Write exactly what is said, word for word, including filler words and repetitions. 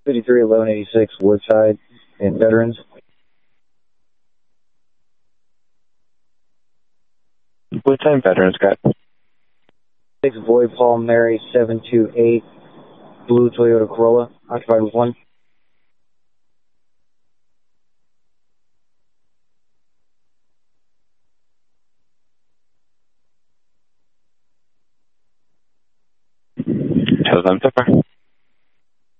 fifty-three eleven eighty-six Woodside and Veterans. Woodside Veterans got six Boy Paul Mary seven two eight blue Toyota Corolla, occupied with one. Tell them so far.